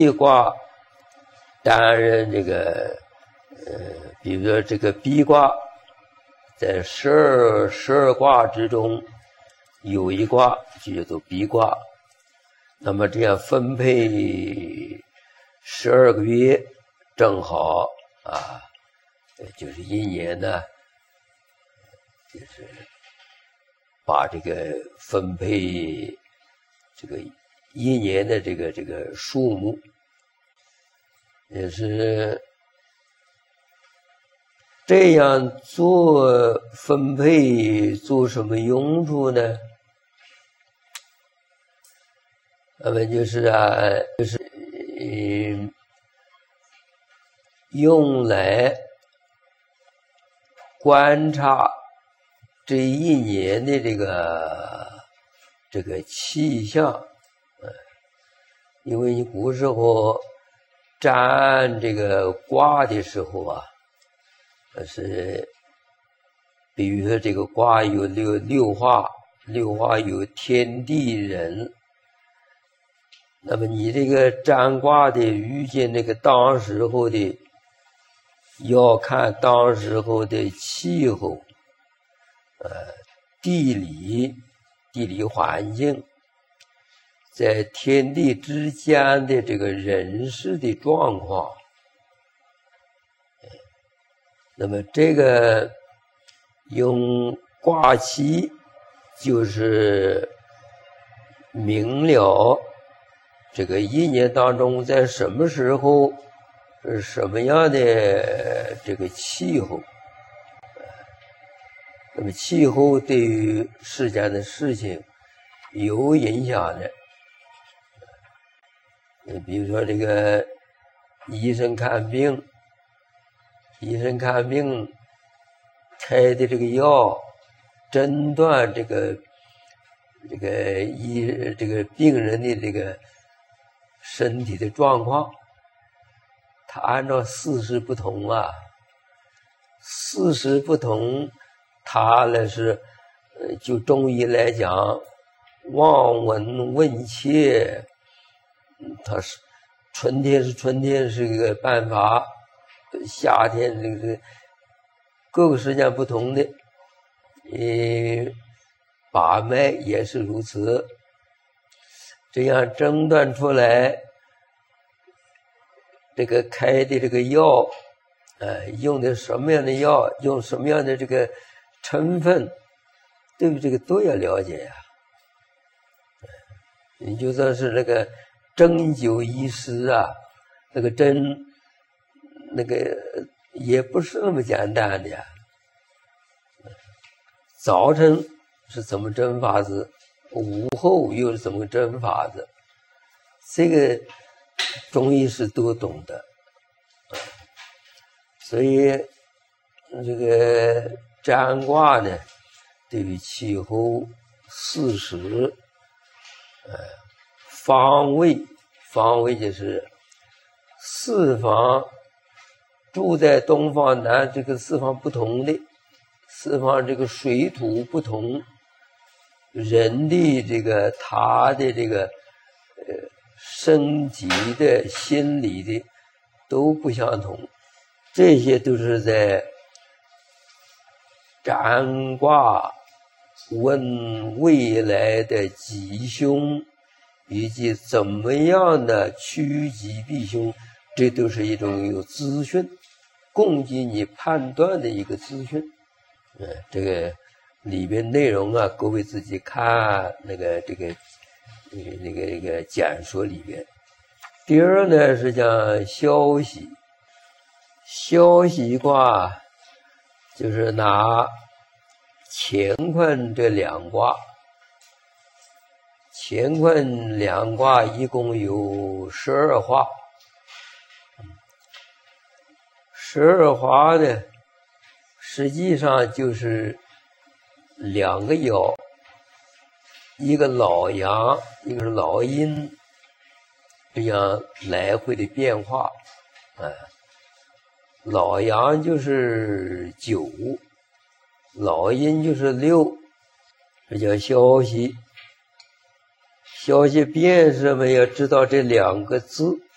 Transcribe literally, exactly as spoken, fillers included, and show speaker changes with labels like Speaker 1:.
Speaker 1: 一卦担任这个呃，比如说这个逼卦，在十二十二卦之中有一卦就叫做逼卦，那么这样分配十二个月，正好啊，就是一年呢，就是把这个分配这个一年的这个这个数目，也是这样做分配做什么用处呢？那么就是啊，就是嗯，用来观察这一年的这个这个气象，嗯，因为你古时候占这个卦的时候啊，是比如说这个卦有六六画，六画有天地人。那么你这个占卦的遇见那个当时候的，要看当时候的气候，呃，地理地理环境，在天地之间的这个人事的状况。那么这个用卦期就是明了这个一年当中在什么时候是什么样的这个气候，那么气候对于世间的事情有影响的。比如说这个医生看病，医生看病开的这个药，诊断这个这个医这个病人的这个身体的状况，他按照事实不同啊，事实不同，他呢是呃，就中医来讲，望闻问切，他是春天是春天是一个办法，夏天这个各个时间不同的，呃，把脉也是如此。这样诊断出来，这个开的这个药，呃，用的什么样的药，用什么样的这个成分，对不对？这个都要了解呀、啊。你就算是那个针灸医师啊，那个针，那个也不是那么简单的呀。早晨是怎么针法子？午后又是怎么针法子？这个中医是都懂的，所以这个占卦呢，对于气候、四时、呃方位，方位就是四方，住在东方南这个四方不同的，四方这个水土不同。人的这个他的这个呃升级的心理的都不相同，这些都是在占卦问未来的吉凶，以及怎么样的趋吉避凶，这都是一种有资讯供给你判断的一个资讯。呃，这个里边内容啊，各位自己看那个这个那个那个那个简说里边。第二呢是讲消息，消息卦就是拿乾坤这两卦，乾坤两卦一共有十二画，十二画呢，实际上就是两个爻，一个老阳，一个是老阴，这样来回的变化。哎，老阳就是九，老阴就是六，这叫消息。消息变什么？要知道这两个字，